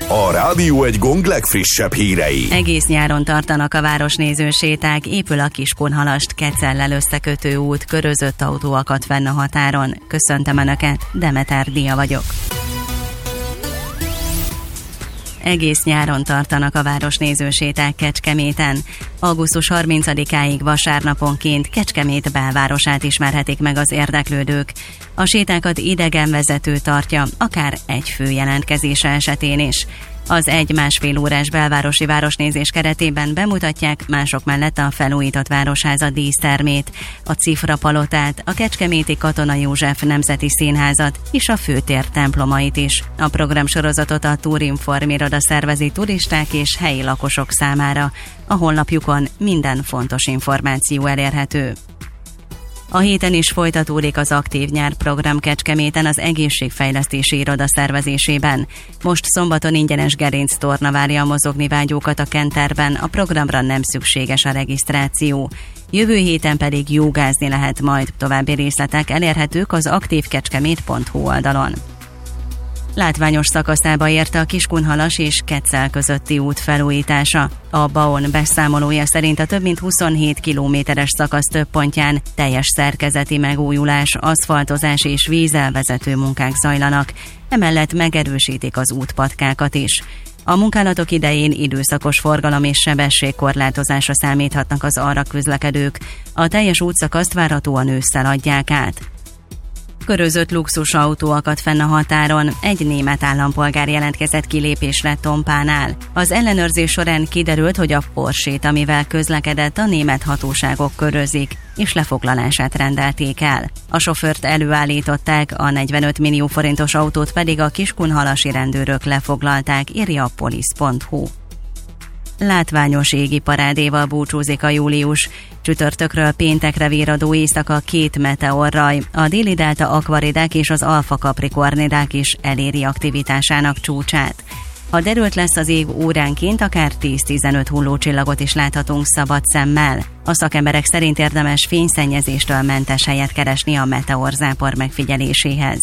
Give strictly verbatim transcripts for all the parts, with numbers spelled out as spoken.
A Rádió Egy Gong legfrissebb hírei. Egész nyáron tartanak a városnéző séták, épül a Kiskunhalast-Kecellel összekötő út, körözött autó akadt fenn a határon. Köszöntöm Önöket, Demeter Dia vagyok. Egész nyáron tartanak a városnéző séták Kecskeméten. augusztus harmincadikáig vasárnaponként Kecskemét belvárosát ismerhetik meg az érdeklődők. A sétákat idegenvezető tartja, akár egy fő jelentkezése esetén is. Az egy-másfél órás belvárosi városnézés keretében bemutatják mások mellett a felújított Városháza dísztermét, a Cifra palotát, a Kecskeméti Katona József Nemzeti Színházat és a főtér templomait is. A programsorozatot a Tourinform iroda szervezi turisták és helyi lakosok számára. A honlapjukon minden fontos információ elérhető. A héten is folytatódik az Aktív Nyár program Kecskeméten az egészségfejlesztési iroda szervezésében. Most szombaton ingyenes gerinctorna várja a mozogni vágyókat a Kenterben, a programra nem szükséges a regisztráció. Jövő héten pedig jogázni lehet majd, további részletek elérhetők az aktívkecskemét pont hu oldalon. Látványos szakaszába érte a Kiskunhalas és Kecel közötti út felújítása. A BAON beszámolója szerint a több mint huszonhét kilométeres szakasz több pontján teljes szerkezeti megújulás, aszfaltozás és vízelvezető munkák zajlanak, emellett megerősítik az útpatkákat is. A munkálatok idején időszakos forgalom és sebességkorlátozásra számíthatnak az arra közlekedők. A teljes útszakaszt várhatóan ősszel adják át. Körözött luxusautó akadt fenn a határon, egy német állampolgár jelentkezett kilépésre Tompánál. Az ellenőrzés során kiderült, hogy a Porsét, amivel közlekedett, a német hatóságok körözik, és lefoglalását rendelték el. A sofőrt előállították, a negyvenöt millió forintos autót pedig a kiskunhalasi rendőrök lefoglalták, írja a polisz pont hu. Látványos égi parádéval búcsúzik a július. Csütörtökről péntekre virradó éjszaka két meteorraj, a déli delta akvaridák és az alfa kaprikornidák is eléri aktivitásának csúcsát. Ha derült lesz az ég, óránként akár tíz-tizenöt hullócsillagot is láthatunk szabad szemmel. A szakemberek szerint érdemes fényszennyezéstől mentes helyet keresni a meteorzápor megfigyeléséhez.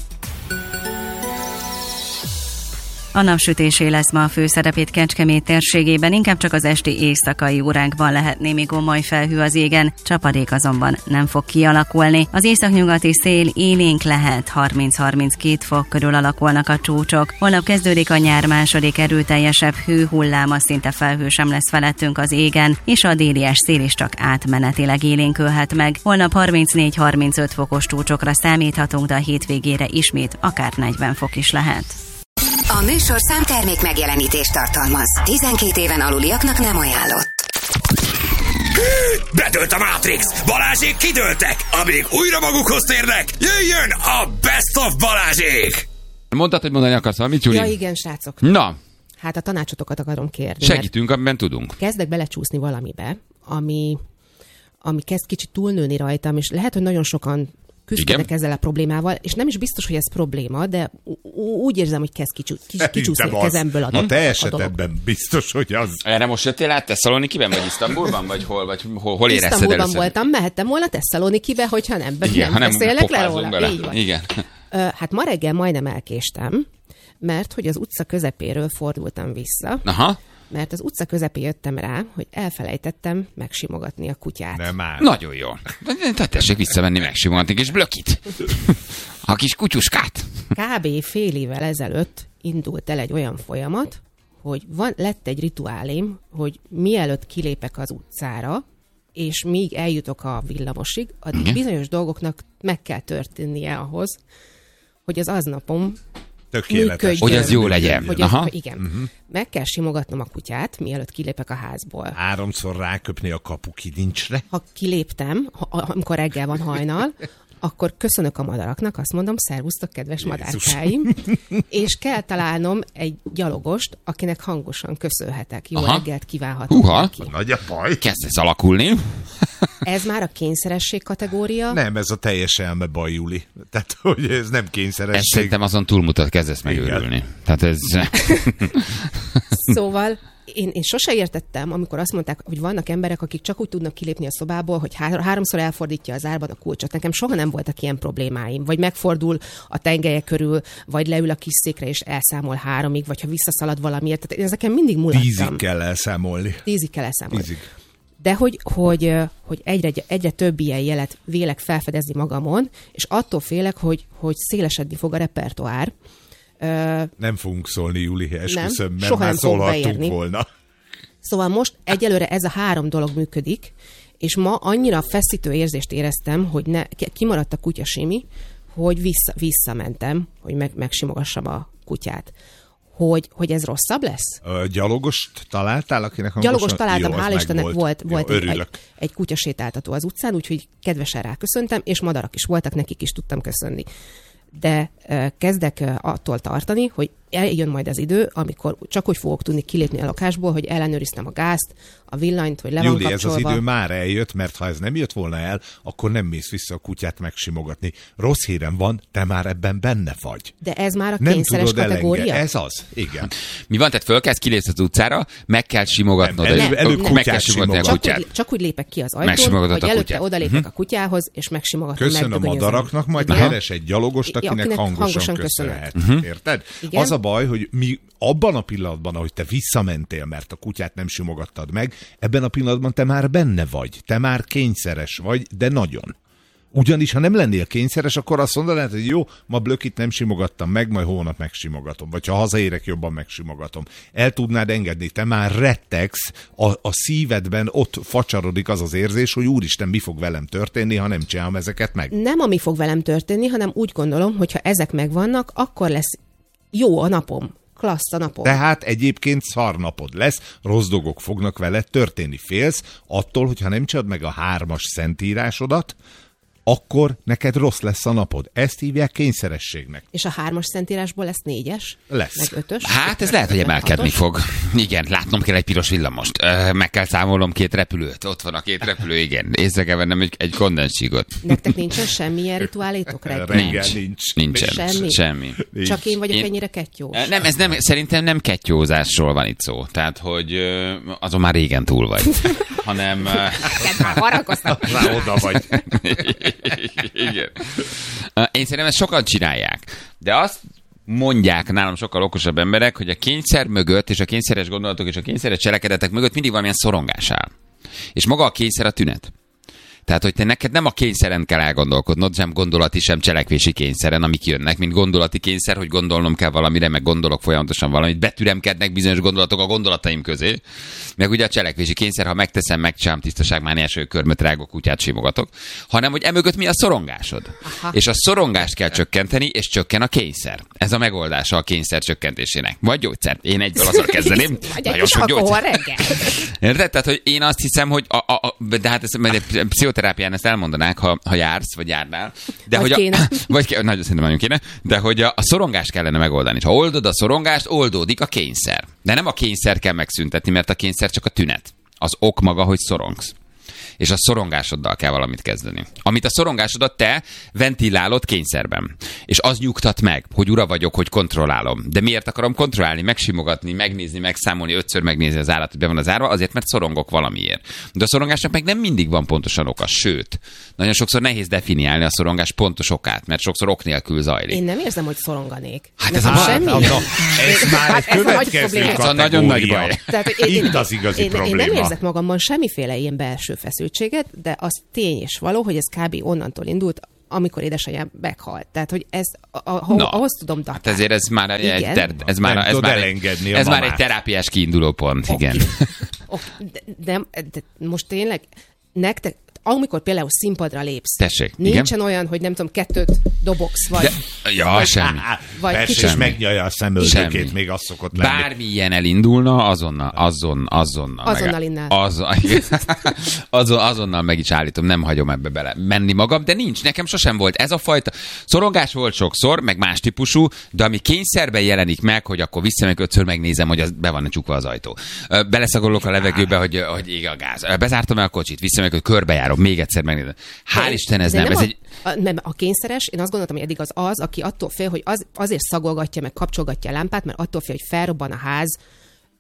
A napsütésé lesz ma a főszerepét Kecskemét térségében, inkább csak az esti éjszakai órákban lehet némi gomoly felhő az égen, csapadék azonban nem fog kialakulni. Az északnyugati szél élénk lehet, harminc-harminckét fok körül alakulnak a csúcsok. Holnap kezdődik a nyár második erőteljesebb hőhulláma, szinte felhő sem lesz felettünk az égen, és a délies szél is csak átmenetileg élénkülhet meg. Holnap harmincnégy-harmincöt fokos csúcsokra számíthatunk, de a hétvégére ismét akár negyven fok is lehet. A műsor számtermék megjelenítést tartalmaz. tizenkét éven aluliaknak nem ajánlott. Bedőlt a Matrix! Balázsék kidőltek! Amíg újra magukhoz térnek, jöjjön a Best of Balázsék! Mondtad, hogy mondani akarsz valamit, Gyuri? Ja, igen, srácok. Na. Hát a tanácsotokat akarom kérni. Segítünk, amiben tudunk. Kezdek belecsúszni valamibe, ami, ami kezd kicsit túlnőni rajtam, és lehet, hogy nagyon sokan küzdködnek ezzel a problémával, és nem is biztos, hogy ez probléma, de úgy érzem, hogy kezd kicsi, kis, kicsúszni a kezemből a, a te a esetedben biztos, hogy az. Erre most jöttél át Tesszalonikiben, vagy Isztambulban, vagy hol, vagy hol, hol érezted először? Isztambulban voltam, mehettem volna Tesszalonikibe, hogyha nem, Igen, nem ha beszélek le róla. Bele. Így van. Igen. Hát ma reggel majdnem elkéstem, mert hogy az utca közepéről fordultam vissza. Aha. Mert az utca közepén jöttem rá, hogy elfelejtettem megsimogatni a kutyát. Nem már. Nagyon jó. Tessék visszavenni, megsimogatni kis blökit. A kis kutyuskát. Kb. fél évvel ezelőtt indult el egy olyan folyamat, hogy van, lett egy rituálém, hogy mielőtt kilépek az utcára, és míg eljutok a villamosig, addig Igen. bizonyos dolgoknak meg kell történnie ahhoz, hogy az aznapom tökéletes. Hogy az jó legyen. Hogy Aha. Az, igen. Uh-huh. Meg kell simogatnom a kutyát, mielőtt kilépek a házból. Háromszor ráköpni a kapu kilincsre. Ha kiléptem, ha, amikor reggel van hajnal, akkor köszönök a madaraknak, azt mondom, szervusztok, kedves Jézus. Madárkáim, és kell találnom egy gyalogost, akinek hangosan köszönhetek. Jó Aha. reggelt kívánhatok Húha. neki. Nagy a baj. Kezd ez alakulni. Ez már a kényszeresség kategória? Nem, ez a teljes elme baj, Juli. Tehát, hogy ez nem kényszeresség. Ez szerintem azon túlmutat, kezdesz megőrülni. Tehát ez... Szóval én, én sose értettem, amikor azt mondták, hogy vannak emberek, akik csak úgy tudnak kilépni a szobából, hogy há- háromszor elfordítja az árban a kulcsot. Nekem soha nem voltak ilyen problémáim. Vagy megfordul a tengelye körül, vagy leül a kis székre és elszámol háromig, vagy ha visszaszalad valamiért. Tehát ezeken mindig mulattam. Tízig kell elszámolni. Tízig kell elszámolni. Tízig. De hogy, hogy, hogy egyre, egyre több ilyen jelet vélek felfedezni magamon, és attól félek, hogy, hogy szélesedni fog a repertoár. Nem fogunk szólni, Juli, esküszöm, mert soha már nem fogok szólhattunk beérni. volna. Szóval most egyelőre ez a három dolog működik, és ma annyira feszítő érzést éreztem, hogy ne, kimaradt a kutya Simi, hogy vissza, visszamentem, hogy meg, megsimogassam a kutyát. Hogy, hogy ez rosszabb lesz? A gyalogost találtál, akinek hangosan? Gyalogos találtam, Jó, hál' Istennek volt, volt, volt Jó, egy, egy, egy kutyasétáltató az utcán, úgyhogy kedvesen ráköszöntem, és madarak is voltak, nekik is tudtam köszönni. De uh, kezdek uh, attól tartani, hogy eljön majd az idő, amikor csak úgy fogok tudni kilépni a lakásból, hogy ellenőriztem a gázt, a villanyt, hogy le van Júli, kapcsolva. ez az idő már eljött, mert ha ez nem jött volna el, akkor nem mész vissza a kutyát megsimogatni. Rossz hírem van, te már ebben benne vagy. De ez már a Nem kényszeres tudod kategória? elenge. Ez az, igen. Mi van, tehát fölkelsz, kilépsz az utcára, meg kell simogatnod. Nem, előbb- egy- előbb meg kutyát kell simogatni a simogat. Csak kutyát. úgy, csak úgy lépek ki az ajtón, Megsimogatod hogy a előtte kutyát. odalépek uh-huh. a kutyához, és megsimogatom. Köszön a megdögönyözöm. madaraknak, majd Igen. keres egy gyalogost, Ja, akinek, akinek hangosan, hangosan köszönhet. köszönhet. Uh-huh. Érted? Igen. Az a baj, hogy mi abban a pillanatban, ahogy te visszamentél, mert a kutyát nem simogattad meg, ebben a pillanatban te már benne vagy. Te már kényszeres vagy, de nagyon. Ugyanis, ha nem lennél kényszeres, akkor azt mondanád, hogy jó, ma Blökit nem simogattam meg, majd hónap megsimogatom. Vagy ha hazaérek, jobban megsimogatom. El tudnád engedni, te már rettegsz, a, a szívedben ott facsarodik az az érzés, hogy úristen, mi fog velem történni, ha nem csinálom ezeket meg. Nem ami fog velem történni, hanem úgy gondolom, hogy ha ezek megvannak, akkor lesz jó a napom. Klassz a napom. Tehát egyébként szarnapod lesz, rossz dolgok fognak veled történni. Félsz attól, hogyha nem csinálod meg a hármas szentírásodat, akkor neked rossz lesz a napod. Ezt hívják kényszerességnek. És a hármas szentírásból lesz négyes? Lesz. Meg ötös? Hát ez lehet, hogy emelkedni hatos? fog. Igen, látnom kell egy piros villamost. Ö, Meg kell számolnom két repülőt. Ott van a két repülő, igen. Észre kell vennem egy, egy kondensígot. Nektek nincsen semmilyen rituálétok reggel? Reggel nincs. Nincsen. Semmi? Semmi. Nincs. Csak én vagyok Én- ennyire kettyós. Ö, Nem, ez nem, szerintem nem kettyózásról van itt szó. Tehát, hogy ö, azon már régen túl vagy. Hanem... ö, Rá oda vagy. Igen. Én szerintem ezt sokan csinálják. De azt mondják nálam sokkal okosabb emberek, hogy a kényszer mögött, és a kényszeres gondolatok, és a kényszeres cselekedetek mögött mindig valamilyen szorongás áll. És maga a kényszer a tünet. Tehát, hogy te neked nem a kényszeren kell elgondolkodnod, sem gondolati, sem cselekvési kényszeren, amik jönnek, mint gondolati kényszer, hogy gondolnom kell valamire, meg gondolok folyamatosan valamit, betüremkednek bizonyos gondolatok a gondolataim közé. Meg ugye a cselekvési kényszer, ha megteszem, megcsinálom tisztaságmániás, hogy körmöt rágok, kutyát simogatok, hanem hogy emögött mi a szorongásod. Aha. És a szorongást kell csökkenteni, és csökken a kényszer. Ez a megoldása a kényszer csökkentésének. Vagy gyógyszer. Én egyből azzal kezdeném. Vagy Nagyon egy kis sok alkohol gyógyszer. reggel. Érted? Tehát, hogy én azt hiszem, hogy a, a, a, de hát ezt, mert a pszichoterápián ezt elmondanák, ha, ha jársz, vagy járnál. De Vagy hogy kéne. A, vagy ké- nagyon szerintem nagyon kéne. De hogy a, a szorongást kellene megoldani. Ha oldod a szorongást, oldódik a kényszer. De nem a kényszer kell megszüntetni, mert a kényszer csak a tünet. Az ok maga, hogy szorongsz. És a szorongásoddal kell valamit kezdeni. Amit a szorongásodat te ventilálod kényszerben. És az nyugtat meg, hogy ura vagyok, hogy kontrollálom. De miért akarom kontrollálni, megsimogatni, megnézni, megszámolni, ötször megnézni az állat, hogy be van az árva? Azért, mert szorongok valamiért. De a szorongásnak meg nem mindig van pontosan oka. Sőt, nagyon sokszor nehéz definiálni a szorongás pontos okát, mert sokszor ok nélkül zajlik. Én nem érzem, hogy szoronganék. Hát Nekem ez a baj. semmi. Na, ez már egy Hát ez a nagy következő probléma. Ez a nagyon nagy baj. Tehát, hogy én, Itt az igazi én, probléma. Én nem érzek magamban semmiféle ilyen belső feszültséget, de az tény és való, hogy ez kb. Onnantól indult, amikor édesanyám meghalt. Tehát, hogy ezt a, a, Na, ahhoz tudom Hát datálni. ezért ez már egy, Igen. ter, ez már, Nem ez tudod már, elengedni egy, a ez már egy mamát. terápiás kiinduló pont, igen. Oké, de, de, de most tényleg nektek, amikor például színpadra lépsz, Tessék, nincsen igen. olyan, hogy nem tudom, kettőt dobogsz, vagy... De, ja, semmi. Vagy Persze, kicsit- és megnyalja a szemöldökét, Semmi. még az szokott lenni. Bármi ilyen elindulna, azonnal, azon, azonnal. Azonnal meg, innál. az, azon, azonnal meg is állítom, nem hagyom ebbe bele menni magam, de nincs, nekem sosem volt ez a fajta. Szorongás volt sokszor, meg más típusú, de ami kényszerben jelenik meg, hogy akkor visszamegyek ötször megnézem, hogy az be van csukva az ajtó. Ö, Beleszagolok a levegőbe, hogy, hogy ég a gáz. Ö, Bezártam el a kocsit, visszamegyek, hogy körbejárom, még egyszer megnézem. Hál' De- Isten, ez de nem. Ez a, egy... a, nem, a kényszeres, én azt gondoltam, hogy eddig az az, aki attól fél, hogy az, azért szagolgatja, meg kapcsolgatja a lámpát, mert attól fél, hogy felrobban a ház,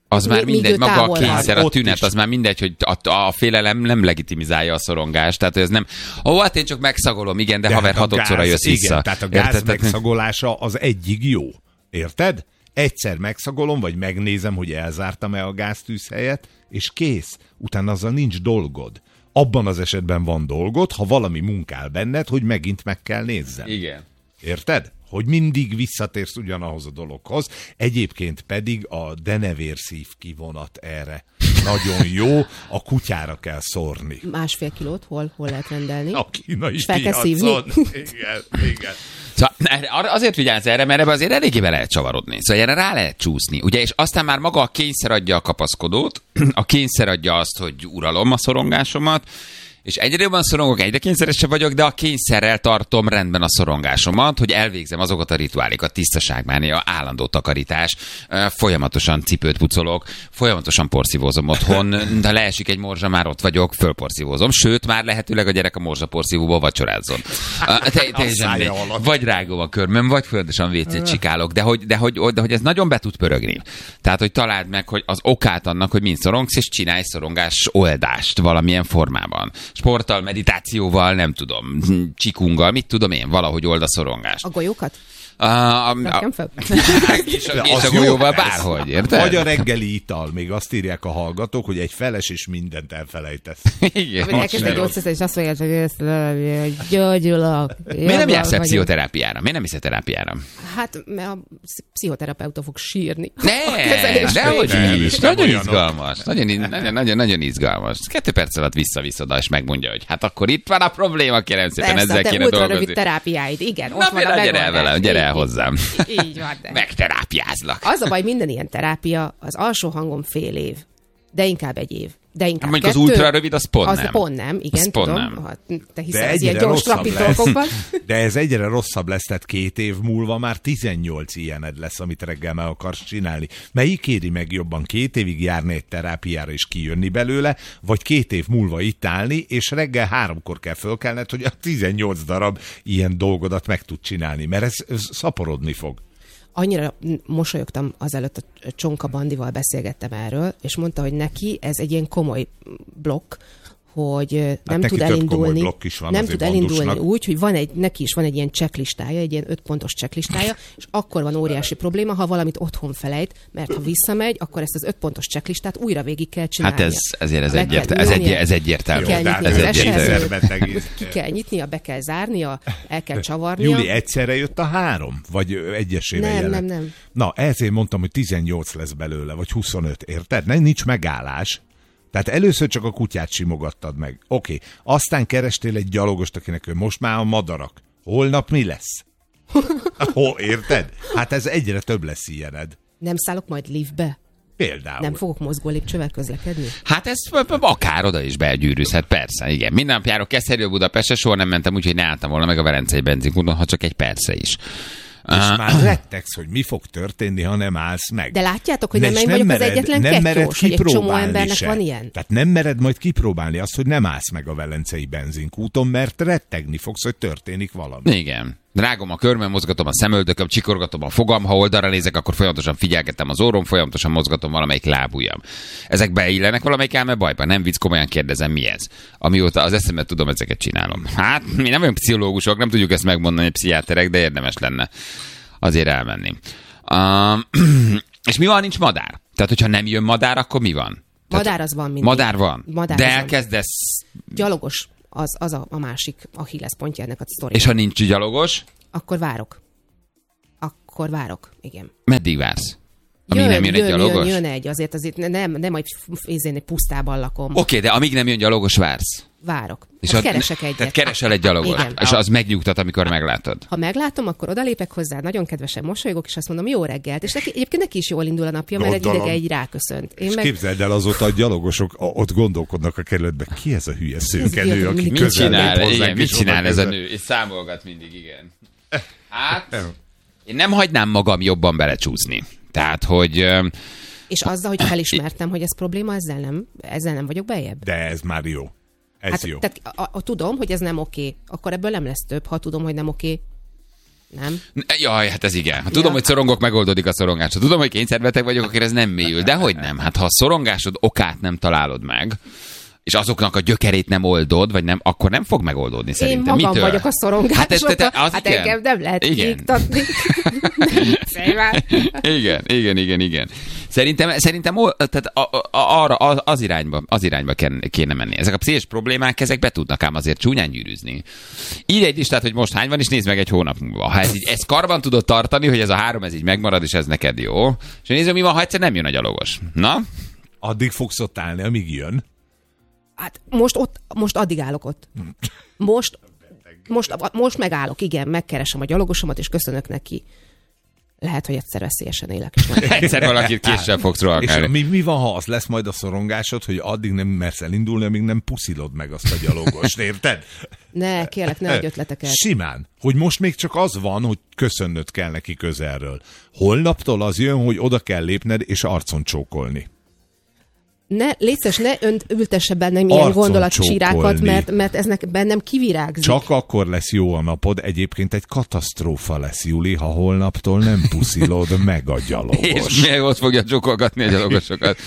Az már Mi- mindegy, míg ő maga a távol van. kényszer, Hát a ott tünet, is. az már mindegy, hogy a, a félelem nem legitimizálja a szorongást. Tehát ez nem, ó, hát én csak megszagolom, igen, de, de haver hát a hatodszorra gáz- jössz igen, vissza. Tehát a gáz Érted? Tehát- megszagolása az egyig jó. Érted? Egyszer megszagolom, vagy megnézem, hogy elzártam-e a gáztűzhelyet, és kész. Utána azzal nincs dolgod. Abban az esetben van dolgod, ha valami munkál benned, hogy megint meg kell nézzem. Igen. Érted? Hogy mindig visszatérsz ugyanahoz a dologhoz. Egyébként pedig a denevérszív kivonat erre nagyon jó, a kutyára kell szórni. Másfél kilót hol, hol lehet rendelni? A kínai És fel kell piacon. szívni? Igen, igen. Szóval erre- azért vigyázz erre, mert ebbe azért eléggé be lehet csavarodni. Szóval erre rá lehet csúszni. Ugye, és aztán már maga a kényszer adja a kapaszkodót, a kényszer adja azt, hogy uralom a szorongásomat, és egyre jobban szorongok, egyre kényszeresebb vagyok, de a kényszerrel tartom rendben a szorongásomat, hogy elvégzem azokat a rituálékat, tisztaságmánia, állandó takarítás, ö, folyamatosan cipőt pucolok, folyamatosan porszívózom otthon, de leesik egy morzsa, már ott vagyok, fölporszívózom, sőt, már lehetőleg a gyerek a morzsa porszívóból vacsorázzon. Ö, te- teljesen szája mindegy. alatt. Vagy rágom a körmöm, vagy folyamatosan vécét csikálok, de hogy, de, hogy, de hogy ez nagyon be tud pörögni. Tehát, hogy találd meg, hogy az okát annak, hogy mind szorongsz, és csinálj szorongás oldást valamilyen formában. Sporttal, meditációval, nem tudom, csikunggal, mit tudom én, valahogy old a szorongást. A golyókat? A, a, a, Rakjam fel? és a, De és az a jó golyóval lesz. bárhogy, érted? Vagy a reggeli ital, még azt írják a hallgatók, hogy egy feles és mindent elfelejtesz. Igen. Vagy elkezd egy gyógyszerszert, és azt mondja, hogy ezt gyógyulok. Miért nem jársz el pszichoterápiára? Miért nem iszol terápiára? Hát, mert a pszichoterapeuta fog sírni. Ne, dehogy Nem, is. nem Nagyon olyanok. izgalmas. Nagyon, nagyon, nagyon, nagyon izgalmas. Kettő perc alatt visszavisz oda, és megmondja, hogy hát akkor itt van a probléma, kérem szépen, Persze, ezzel te kéne ultra rövid dolgozni. terápiáid, igen, ott Na, van a miért gyere el megoldás. velem, gyere el Így- hozzám. Így van, de. Megterápiázlak. Az a baj, minden ilyen terápia, az alsó hangon fél év, de inkább egy év. De inkább Mondjuk az kettő, ultra rövid, az pont az nem. pont nem, igen, Az pont tudom. nem. Ha te De hiszel az ilyen egyre gyors rosszabb rapid lesz. dolgokban. De ez egyre rosszabb lesz, tehát két év múlva már tizennyolc ilyened lesz, amit reggel meg akarsz csinálni. Melyik éri meg jobban, két évig járni egy terápiára és kijönni belőle, vagy két év múlva itt állni, és reggel háromkor kell fölkelned, hogy a tizennyolc darab ilyen dolgodat meg tud csinálni, mert ez, ez szaporodni fog. Annyira mosolyogtam azelőtt, a Csonka Bandival beszélgettem erről, és mondta, hogy neki ez egy ilyen komoly blokk, hogy nem neki tud több komoly elindulni, blokk is van nem azért tud elindulni Bandusnak. úgy, hogy van egy, neki is van egy ilyen checklistája, egy ilyen öt pontos checklistája, és akkor van óriási probléma, ha valamit otthon felejt, mert ha visszamegy, akkor ezt az öt pontos checklistát újra végig kell Hát csinálnia. ez, ezért ez, Le kell egyértelmű, ez, egy, ülnie, ez egyértelmű. Ki kell de hát nyitni Ez az egyértelmű. esernyőt. Kényszerbeteg. ki kell nyitnia, be kell zárnia, el kell csavarnia. Júli, egyszerre jött a három? Vagy ö, egyesével Nem, jelent? nem, nem. Na, ezért mondtam, hogy tizennyolc lesz belőle, vagy huszonöt, érted? Nem, nincs megállás. Tehát először csak a kutyát simogattad meg. Oké, okay. Aztán kerestél egy gyalogost, akinek ő most már a madarak. Holnap mi lesz? Hol, érted? Hát ez egyre több lesz ilyened. Nem szállok majd liftbe? Például. Nem fogok mozgó lépcsővel közlekedni? Hát ez akár oda is begyűrűzhet, persze, igen. Minden nap járok Keszthelyről Budapestre, soha nem mentem úgy, hogy ne álltam volna meg a Velencei benzinkúton, ha csak egy persze is. És már rettegsz, hogy mi fog történni, ha nem állsz meg. De látjátok, hogy nem És én vagyok mered, az egyetlen nem mered kettyós, hogy egy csomó kipróbálni embernek se. van ilyen? Tehát nem mered majd kipróbálni azt, hogy nem állsz meg a Velencei benzinkúton, mert rettegni fogsz, hogy történik valami. Igen. Rágom a körmöm, mozgatom a szemöldököm, csikorgatom a fogam, ha oldalra nézek, akkor folyamatosan figyelgetem az orrom, folyamatosan mozgatom valamelyik lábujjam. Ezek beillenek valamelyik elme bajba? Nem vicc, komolyan kérdezem, mi ez? Amióta az eszemet tudom, ezeket csinálom. Hát, mi nem olyan pszichológusok, nem tudjuk ezt megmondani, pszichiáterek, de érdemes lenne azért elmenni. Uh, és mi van, nincs madár? Tehát, hogyha nem jön madár, akkor mi van? Tehát, Madár az van mindig. Madár van? Madár de az van. elkezdesz... Gyalogos, az, az a, a másik Achilles pontja ennek a sztorinak. És ha nincs gyalogos, Akkor várok. Akkor várok, igen. meddig vársz? Amíg nem jön egy gyalogos? Jön, jön egy, azért azért nem, nem majd én egy pusztában lakom. Oké, okay, de amíg nem jön gyalogos, vársz. Várok. És És ott- keresek egyet. Tehát keresel egy gyalogost, Igen. és az megnyugtat, amikor meglátod. Ha meglátom, akkor odalépek hozzá, nagyon kedvesen mosolygok, és azt mondom, jó reggelt. És neki, egyébként neki is jól indul a napja, mert egy Gondolom. idege egy ráköszönt. Én És meg képzeld el, azóta a gyalogosok a- ott gondolkodnak a kerületben, ki ez a hülye szőkenő, Ez aki mit Mit közel csinál, lép igen, hozzánk, mit és csinál oda ez a közel. nő? És számolgat mindig, igen. Hát, én nem hagynám magam jobban belecsúszni. Tehát, hogy... öm, és azzal, hogy felismertem, hogy ez probléma, ezzel nem, ezzel nem vagyok bejebb. De ez már jó. Ez Hát, jó. tehát a, a, tudom, hogy ez nem oké, akkor ebből nem lesz több, ha tudom, hogy nem oké. Nem? Jaj, hát ez igen. Ha tudom, ja. hogy szorongok, megoldódik a szorongás. Ha tudom, hogy kényszerbeteg vagyok, akkor ez nem mélyül. De hogy nem? Hát ha a szorongásod okát nem találod meg, és azoknak a gyökerét nem oldod, vagy nem, akkor nem fog megoldódni szerintem. Én magam Mitől? vagyok a szorongás. Hát, ez, te, te, hát engem nem lehet kiiktatni. igen, igen, igen, igen. Szerintem, szerintem tehát a, a, arra, az irányba, az irányba kéne menni. Ezek a pszichés problémák, ezek be tudnak ám azért csúnyán gyűrűzni. Írj egy listát, hogy most hány van, és nézd meg egy hónap múlva. Ha ez így, ezt karban tudod tartani, hogy ez a három, ez így megmarad, és ez neked jó. És nézzük, mi van, ha egyszer nem jön a gyalogos. Na? Addig fogsz ott állni, amíg jön. Hát most ott, most addig állok ott. Most, most, most megállok, igen, megkeresem a gyalogosomat, és köszönök neki. Lehet, hogy egyszer veszélyesen élek. Egyszer valakit késsel fogsz rohakálni. És mi, mi van, ha az lesz majd a szorongásod, hogy addig nem mersz elindulni, amíg nem puszilod meg azt a gyalogost, érted? Ne, kérlek, ne adj ötleteket. Simán, hogy most még csak az van, hogy köszönnöd kell neki közelről. Holnaptól az jön, hogy oda kell lépned, és arcon csókolni. Ne, létszes, ne önt ültesse bennem ilyen gondolatcsírákat, mert, mert ez nek, bennem kivirágzik. Csak akkor lesz jó a napod, egyébként egy katasztrófa lesz, Juli, ha holnaptól nem puszilod meg a gyalogos. És miért ott fogja csokolgatni a gyalogosokat?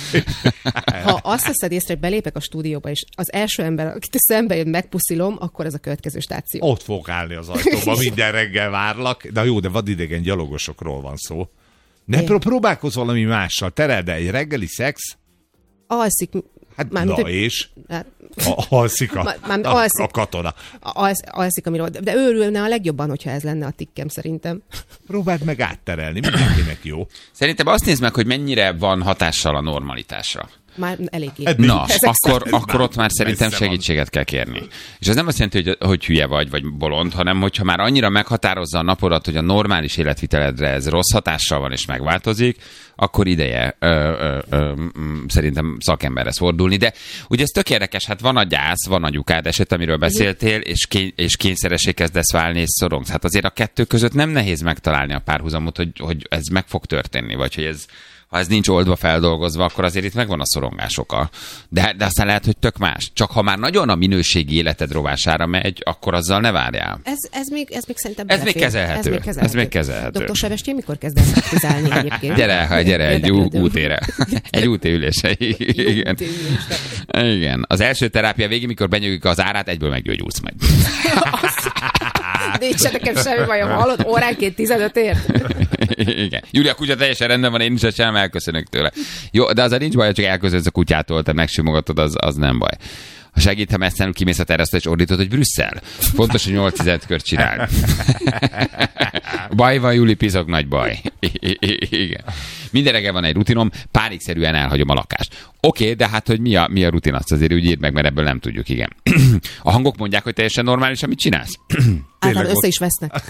Ha azt veszed észre, hogy belépek a stúdióba, és az első ember, akit szembe jön, megpuszilom, akkor ez a következő stáció. Ott fog állni az ajtóba, minden reggel várlak. De jó, de vadidegen gyalogosokról van szó. Ne pró- próbálkozz valami mással, tereld egy reggeli szex. Alszik. Hát már, na mint, és? Hát, alszik a, már, a, alszik, a katona. Alsz, alszik, amiről, de őrülne a legjobban, hogyha ez lenne a tikkem szerintem. Próbáld meg átterelni, mindenkinek jó. Szerintem azt nézd meg, hogy mennyire van hatással a normalitásra. Már eléggé. Na, akkor, akkor ott már szerintem segítséget kell kérni. És ez nem azt jelenti, hogy, hogy hülye vagy, vagy bolond, hanem hogyha már annyira meghatározza a napodat, hogy a normális életviteledre ez rossz hatással van és megváltozik, akkor ideje ö, ö, ö, szerintem szakemberhez fordulni. De ugye ez tök érdekes, hát van a gyász, van a anyukád eset, amiről beszéltél, és, kény, és kényszeressé kezdesz válni, és szorongsz. Hát azért a kettő között nem nehéz megtalálni a párhuzamot, hogy, hogy ez meg fog történni, vagy hogy ez ha ez nincs oldva, feldolgozva, akkor azért itt megvan a szorongás oka. De, de aztán lehet, hogy tök más. Csak ha már nagyon a minőségi életed rovására megy, akkor azzal ne várjál. Ez, ez, még, ez még szerintem ez még, kezelhető. ez még kezelhető. Ez még kezelhető. doktor Sebestyén mikor kezdesz praktizálni egyébként? Gyere, ha gyere egy ú- útére. Egy útéülésre. Igen. Igen. Az első terápia végén, mikor benyögik az árát, egyből meggyógyulsz meg. Nincs nekem semmi bajom, hallod? Óránként tizenöt ért. Igen. Júlia, a kutya teljesen rendben van, én is sem elköszönök tőle. Jó, de az a nincs baj, csak elköszönsz a kutyától, te megsimogatod, az, az nem baj. Ha segít, ha messzenül kimész a terasztra, és ordítod, hogy Brüsszel. Fontos, hogy nyolc tized kört csinál. Baj van, Júli, pizog, nagy baj. Igen. Minden reggel van egy rutinom, pánikszerűen elhagyom a lakást. Oké, okay, de hát, hogy mi a, mi a rutin, azt azért úgy írd meg, mert ebből nem tudjuk, igen. A hangok mondják, hogy teljesen normális, amit csinálsz? Általában össze is vesznek.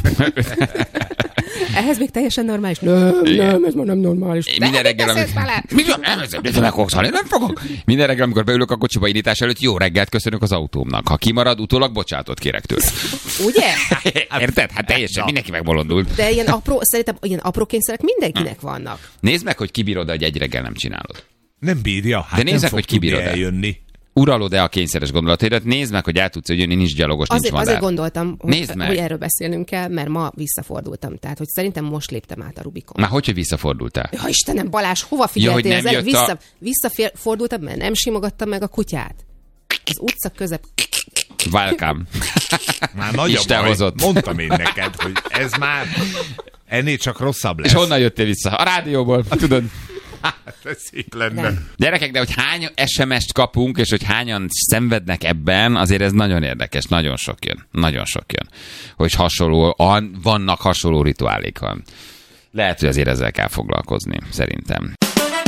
Ehhez még teljesen normális? Nem, igen. Nem, ez már nem normális. Minden reggel, amikor... nem fogok. Minden reggel, amikor beülök a kocsiba indítás előtt, jó reggelt köszönök az autómnak. Ha kimarad, utólag bocsánatot kérek tőle. Ugye? Érted? Hát teljesen, mindenki megbolondult. De ilyen apró, szerintem ilyen apró kényszerek mindenkinek vannak. Nézd meg, hogy kibírod, hogy egy reggel nem csinálod. Nem bírja, hát de nézd meg, hogy kibírod eljönni. Uralod-e a kényszeres gondolataidat? Nézd meg, hogy el tudsz jönni, nincs gyalogos, azért, nincs madár. Azért gondoltam, hogy, hogy erről beszélnünk kell, mert ma visszafordultam. Tehát, hogy szerintem most léptem át a Rubikon. Már hogy, hogy visszafordultál? Ja, Istenem, Balázs, hova figyeltél? Ja, hogy Vissza, a... Visszafordultam, mert nem simogattam meg a kutyát. Az utca közep... Welcome. Már nagy a baj. Hozott. Mondtam én neked, hogy ez már ennél csak rosszabb lesz. És honnan jöttél vissza? A rádióból, tudod. Hát, ez szép lenne. Nem. Gyerekek, de hogy hány es em est kapunk, és hogy hányan szenvednek ebben, azért ez nagyon érdekes, nagyon sok jön. Nagyon sok jön. Hogy hasonló, vannak hasonló rituálék van. Lehet, hogy azért ezzel kell foglalkozni, szerintem.